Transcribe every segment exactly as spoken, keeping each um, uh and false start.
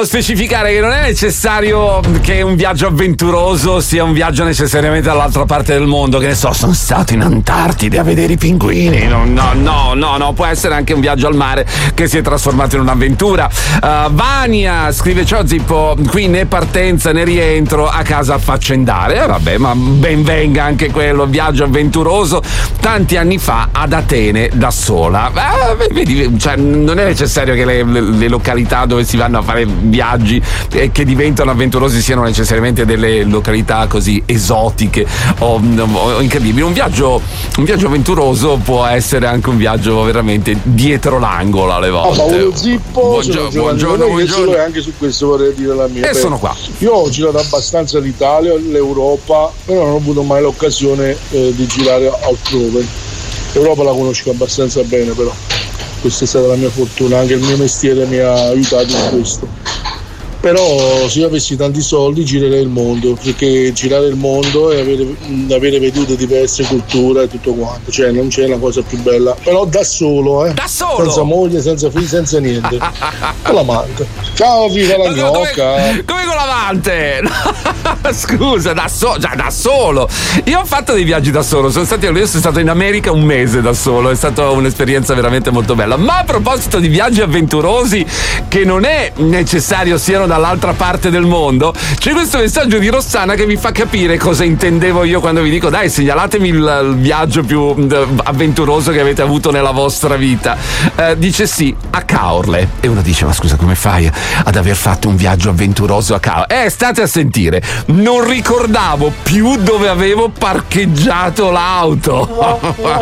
volevo specificare che non è necessario che un viaggio avventuroso sia un viaggio necessariamente dall'altra parte del mondo. Che ne so, sono stato in Antartide a vedere i pinguini. No, no, no, no, no. Può essere anche un viaggio al mare che si è trasformato in un'avventura. Uh, Vania scrive: ciao Zippo, qui né partenza né rientro, a casa affaccendare. Eh, vabbè, ma ben venga anche quello, viaggio avventuroso. Tanti anni fa ad Atene da sola. Eh, vedi, cioè, non è necessario che le, le, le località dove si vanno a fare viaggi e che diventano avventurosi siano necessariamente delle località così esotiche o, o incredibili. Un viaggio, un viaggio avventuroso può essere anche un viaggio veramente dietro l'angolo alle volte. Ah, Paolo Zippo, buongiorno, buongiorno, buongiorno. E anche su questo vorrei dire la mia. E sono qua. Io ho girato abbastanza l'Italia, l'Europa, però non ho avuto mai l'occasione eh, di girare altrove. L'Europa la conosco abbastanza bene, però questa è stata la mia fortuna, anche il mio mestiere mi ha aiutato in questo. Però se io avessi tanti soldi girerei il mondo, perché girare il mondo e avere, avere vedute diverse, culture e tutto quanto, cioè non c'è la cosa più bella. Però da solo, eh. Da solo? Senza moglie, senza figli, senza niente. Con l'amante. Ciao, viva la gnocca. Come, come con l'amante? Scusa, da, so, già, da solo. Io ho fatto dei viaggi da solo, sono stato, io sono stato in America un mese da solo, è stata un'esperienza veramente molto bella. Ma a proposito di viaggi avventurosi, che non è necessario siano dall'altra parte del mondo, c'è questo messaggio di Rossana che mi fa capire cosa intendevo io quando vi dico: dai, segnalatemi il, il viaggio più uh, avventuroso che avete avuto nella vostra vita. Uh, dice sì, a Caorle. E uno dice: ma scusa, come fai ad aver fatto un viaggio avventuroso a Caorle? Eh, state a sentire, non ricordavo più dove avevo parcheggiato l'auto.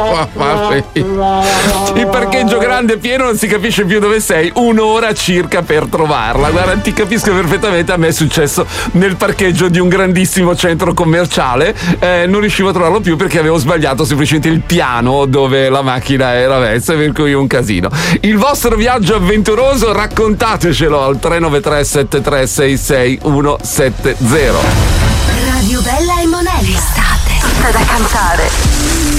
Il parcheggio grande e pieno, non si capisce più dove sei, un'ora circa per trovarla. Guarda, ti capisco perfettamente, a me è successo nel parcheggio di un grandissimo centro commerciale, eh, non riuscivo a trovarlo più perché avevo sbagliato semplicemente il piano dove la macchina era messa, per cui un casino. Il vostro viaggio avventuroso raccontatecelo al tre nove tre sette tre sei sei uno sette zero. Radio Bella e Monelli. Estate. Tutta da cantare.